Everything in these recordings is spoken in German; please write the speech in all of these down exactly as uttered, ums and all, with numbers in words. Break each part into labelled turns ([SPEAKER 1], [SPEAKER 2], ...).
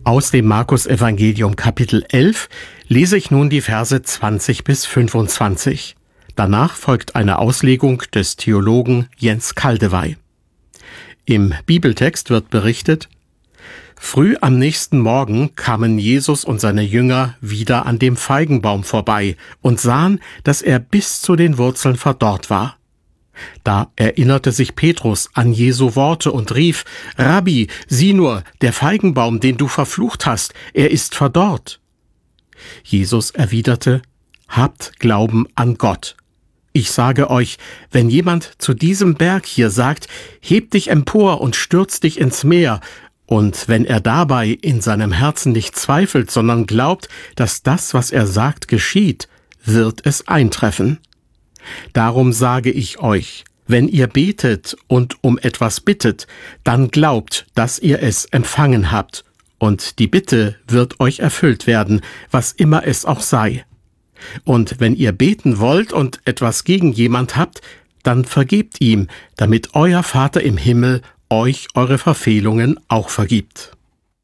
[SPEAKER 1] Aus dem Markus-Evangelium Kapitel elf lese ich nun die Verse zwanzig bis fünfundzwanzig. Danach folgt eine Auslegung des Theologen Jens Kaldewey. Im Bibeltext wird berichtet: Früh am nächsten Morgen kamen Jesus und seine Jünger wieder an dem Feigenbaum vorbei und sahen, dass er bis zu den Wurzeln verdorrt war. Da erinnerte sich Petrus an Jesu Worte und rief: Rabbi, sieh nur, der Feigenbaum, den du verflucht hast, er ist verdorrt. Jesus erwiderte: Habt Glauben an Gott. Ich sage euch, wenn jemand zu diesem Berg hier sagt, heb dich empor und stürz dich ins Meer, und wenn er dabei in seinem Herzen nicht zweifelt, sondern glaubt, dass das, was er sagt, geschieht, wird es eintreffen. Darum sage ich euch, wenn ihr betet und um etwas bittet, dann glaubt, dass ihr es empfangen habt, und die Bitte wird euch erfüllt werden, was immer es auch sei. Und wenn ihr beten wollt und etwas gegen jemand habt, dann vergebt ihm, damit euer Vater im Himmel euch eure Verfehlungen auch vergibt.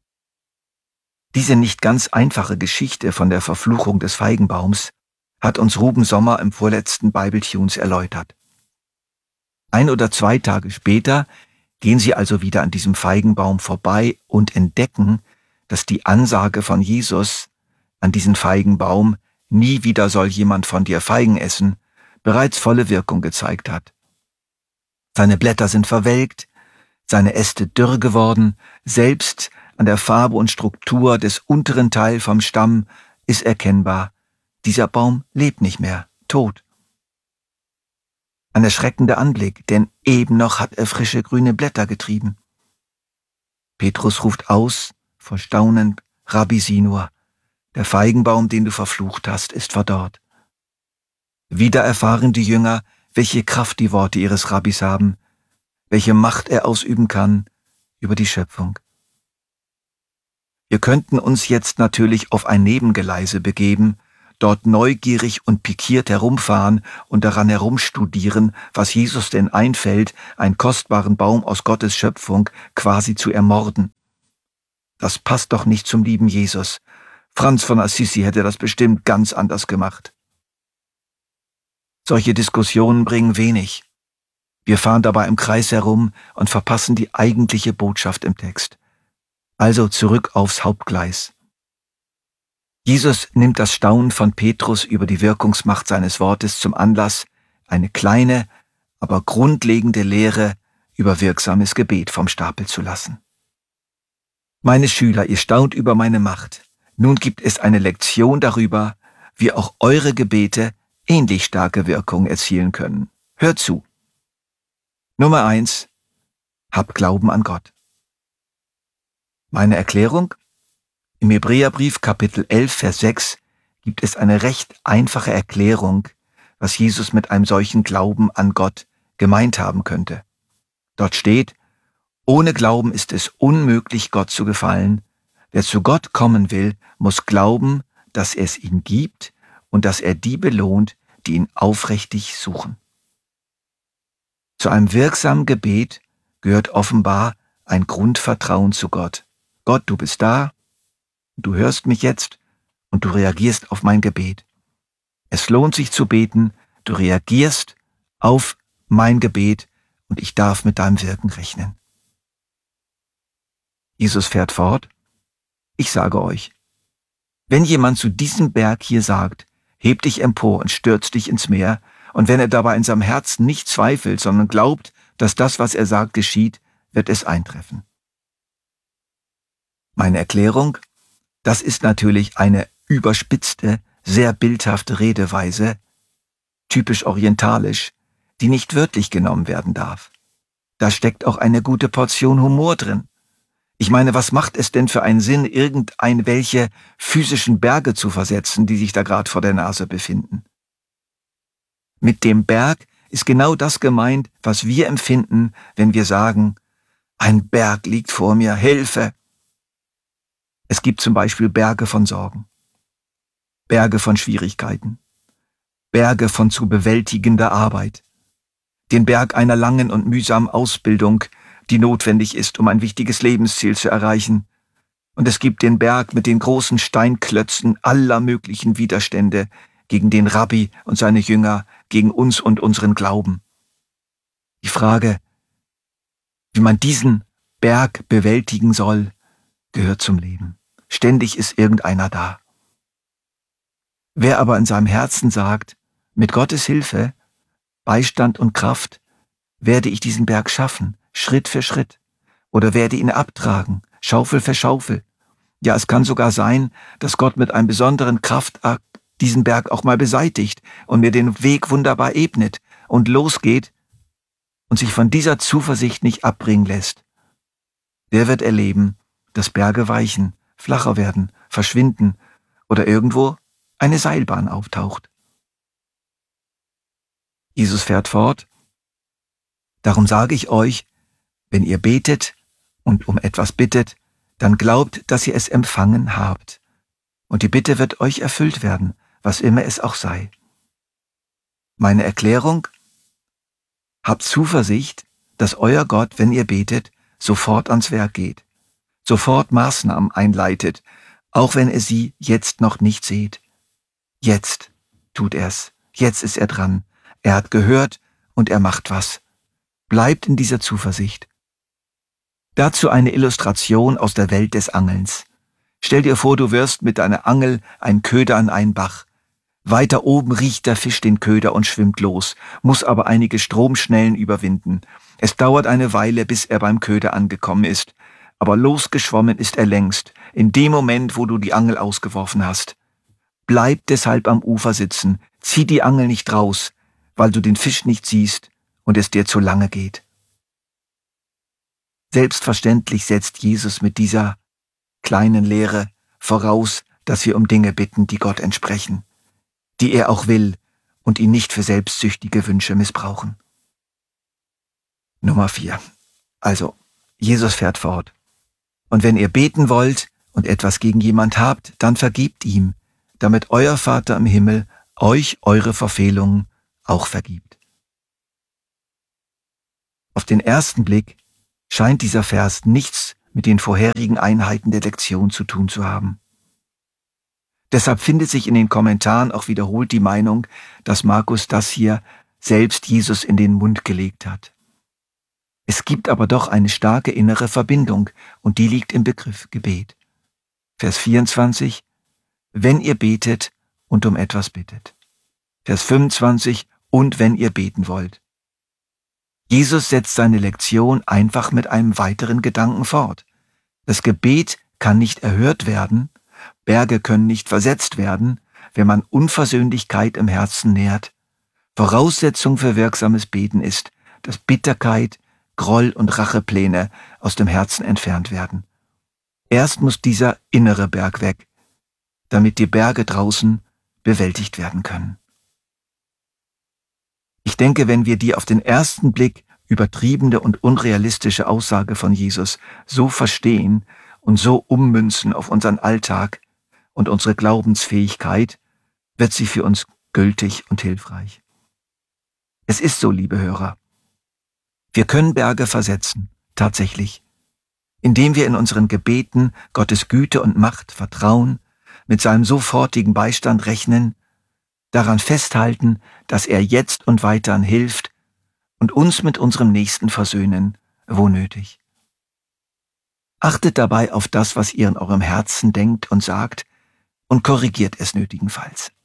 [SPEAKER 2] Diese nicht ganz einfache Geschichte von der Verfluchung des Feigenbaums hat uns Ruben Sommer im vorletzten Bible Tunes erläutert. Ein oder zwei Tage später gehen sie also wieder an diesem Feigenbaum vorbei und entdecken, dass die Ansage von Jesus an diesen Feigenbaum, nie wieder soll jemand von dir Feigen essen, bereits volle Wirkung gezeigt hat. Seine Blätter sind verwelkt, seine Äste dürr geworden, selbst an der Farbe und Struktur des unteren Teils vom Stamm ist erkennbar: Dieser Baum lebt nicht mehr, tot. Ein erschreckender Anblick, denn eben noch hat er frische grüne Blätter getrieben. Petrus ruft aus, vor Staunen: Rabbi, sieh nur, der Feigenbaum, den du verflucht hast, ist verdorrt. Wieder erfahren die Jünger, welche Kraft die Worte ihres Rabbis haben, welche Macht er ausüben kann über die Schöpfung. Wir könnten uns jetzt natürlich auf ein Nebengeleise begeben, dort neugierig und pikiert herumfahren und daran herumstudieren, was Jesus denn einfällt, einen kostbaren Baum aus Gottes Schöpfung quasi zu ermorden. Das passt doch nicht zum lieben Jesus. Franz von Assisi hätte das bestimmt ganz anders gemacht. Solche Diskussionen bringen wenig. Wir fahren dabei im Kreis herum und verpassen die eigentliche Botschaft im Text. Also zurück aufs Hauptgleis. Jesus nimmt das Staunen von Petrus über die Wirkungsmacht seines Wortes zum Anlass, eine kleine, aber grundlegende Lehre über wirksames Gebet vom Stapel zu lassen. Meine Schüler, ihr staunt über meine Macht. Nun gibt es eine Lektion darüber, wie auch eure Gebete ähnlich starke Wirkung erzielen können. Hört zu. Nummer eins. Hab Glauben an Gott. Meine Erklärung? Im Hebräerbrief Kapitel elf, Vers sechs gibt es eine recht einfache Erklärung, was Jesus mit einem solchen Glauben an Gott gemeint haben könnte. Dort steht: Ohne Glauben ist es unmöglich, Gott zu gefallen. Wer zu Gott kommen will, muss glauben, dass es ihn gibt und dass er die belohnt, die ihn aufrichtig suchen. Zu einem wirksamen Gebet gehört offenbar ein Grundvertrauen zu Gott. Gott, du bist da, du hörst mich jetzt und du reagierst auf mein Gebet. Es lohnt sich zu beten, du reagierst auf mein Gebet und ich darf mit deinem Wirken rechnen. Jesus fährt fort: Ich sage euch, wenn jemand zu diesem Berg hier sagt, heb dich empor und stürz dich ins Meer, und wenn er dabei in seinem Herzen nicht zweifelt, sondern glaubt, dass das, was er sagt, geschieht, wird es eintreffen. Meine Erklärung? Das ist natürlich eine überspitzte, sehr bildhafte Redeweise, typisch orientalisch, die nicht wörtlich genommen werden darf. Da steckt auch eine gute Portion Humor drin. Ich meine, was macht es denn für einen Sinn, irgendein welche physischen Berge zu versetzen, die sich da gerade vor der Nase befinden? Mit dem Berg ist genau das gemeint, was wir empfinden, wenn wir sagen: Ein Berg liegt vor mir, Hilfe! Es gibt zum Beispiel Berge von Sorgen, Berge von Schwierigkeiten, Berge von zu bewältigender Arbeit, den Berg einer langen und mühsamen Ausbildung, die notwendig ist, um ein wichtiges Lebensziel zu erreichen, Und es gibt den Berg mit den großen Steinklötzen aller möglichen Widerstände gegen den Rabbi und seine Jünger, gegen uns und unseren Glauben. Die Frage, wie man diesen Berg bewältigen soll, gehört zum Leben. Ständig ist irgendeiner da. Wer aber in seinem Herzen sagt, mit Gottes Hilfe, Beistand und Kraft, werde ich diesen Berg schaffen, Schritt für Schritt, oder werde ihn abtragen, Schaufel für Schaufel. Ja, es kann sogar sein, dass Gott mit einem besonderen Kraftakt diesen Berg auch mal beseitigt und mir den Weg wunderbar ebnet und losgeht und sich von dieser Zuversicht nicht abbringen lässt. Der wird erleben, dass Berge weichen, flacher werden, verschwinden oder irgendwo eine Seilbahn auftaucht. Jesus fährt fort: Darum sage ich euch, wenn ihr betet und um etwas bittet, dann glaubt, dass ihr es empfangen habt. Und die Bitte wird euch erfüllt werden, was immer es auch sei. Meine Erklärung: Habt Zuversicht, dass euer Gott, wenn ihr betet, sofort ans Werk geht, sofort Maßnahmen einleitet, auch wenn ihr sie jetzt noch nicht seht. Jetzt tut er's, jetzt ist er dran, er hat gehört und er macht was. Bleibt in dieser Zuversicht. Dazu eine Illustration aus der Welt des Angelns. Stell dir vor, du wirfst mit deiner Angel einen Köder an einen Bach. Weiter oben riecht der Fisch den Köder und schwimmt los, muss aber einige Stromschnellen überwinden. Es dauert eine Weile, bis er beim Köder angekommen ist, aber losgeschwommen ist er längst, in dem Moment, wo du die Angel ausgeworfen hast. Bleib deshalb am Ufer sitzen, zieh die Angel nicht raus, weil du den Fisch nicht siehst und es dir zu lange geht. Selbstverständlich setzt Jesus mit dieser kleinen Lehre voraus, dass wir um Dinge bitten, die Gott entsprechen, die er auch will und ihn nicht für selbstsüchtige Wünsche missbrauchen. Nummer vier. Also, Jesus fährt fort. Und wenn ihr beten wollt und etwas gegen jemand habt, dann vergibt ihm, damit euer Vater im Himmel euch eure Verfehlungen auch vergibt. Auf den ersten Blick scheint dieser Vers nichts mit den vorherigen Einheiten der Lektion zu tun zu haben. Deshalb findet sich in den Kommentaren auch wiederholt die Meinung, dass Markus das hier selbst Jesus in den Mund gelegt hat. Es gibt aber doch eine starke innere Verbindung und die liegt im Begriff Gebet. Vers vierundzwanzig: Wenn ihr betet und um etwas bittet. Vers fünfundzwanzig: Und wenn ihr beten wollt. Jesus setzt seine Lektion einfach mit einem weiteren Gedanken fort. Das Gebet kann nicht erhört werden, Berge können nicht versetzt werden, wenn man Unversöhnlichkeit im Herzen nährt. Voraussetzung für wirksames Beten ist, dass Bitterkeit, Groll und Rachepläne aus dem Herzen entfernt werden. Erst muss dieser innere Berg weg, damit die Berge draußen bewältigt werden können. Ich denke, wenn wir die auf den ersten Blick übertriebene und unrealistische Aussage von Jesus so verstehen und so ummünzen auf unseren Alltag und unsere Glaubensfähigkeit, wird sie für uns gültig und hilfreich. Es ist so, liebe Hörer. Wir können Berge versetzen, tatsächlich, indem wir in unseren Gebeten Gottes Güte und Macht vertrauen, mit seinem sofortigen Beistand rechnen, daran festhalten, dass er jetzt und weiterhin hilft und uns mit unserem Nächsten versöhnen, wo nötig. Achtet dabei auf das, was ihr in eurem Herzen denkt und sagt, und korrigiert es nötigenfalls.